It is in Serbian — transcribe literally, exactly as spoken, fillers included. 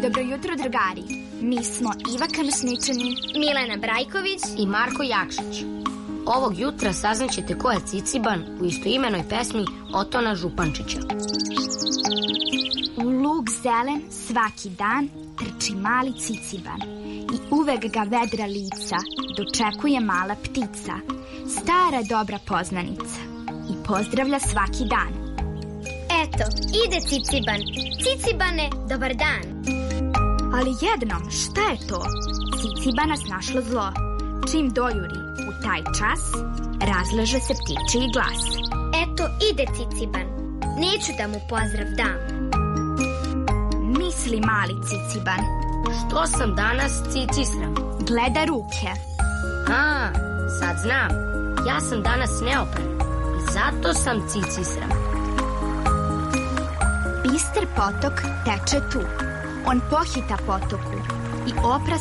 Dobro jutro, drugari. Mi smo Iva Kanusničani, Milena Brajković i Marko Jakšić. Ovog jutra saznaćete ko je Ciciban u istoimenoj pesmi Otona Župančića. U lug zelen svaki dan trči mali Ciciban i uvek ga vedra lica dočekuje mala ptica, stara dobra poznanica, i pozdravlja svaki dan. Eto, ide Ciciban. Cicibane, dobar dan. Ali jednom, šta je to? Cicibana snašlo zlo. Čim dojuri u taj čas, razleže se ptičiji glas. Eto, ide Ciciban. Neću da mu pozdrav dam. Misli mali Ciciban. Što sam danas cicisram? Gleda ruke. A, sad znam. Ja sam danas neopran i zato sam cicisram. Bister potok teče tu. On pohita potoku i opra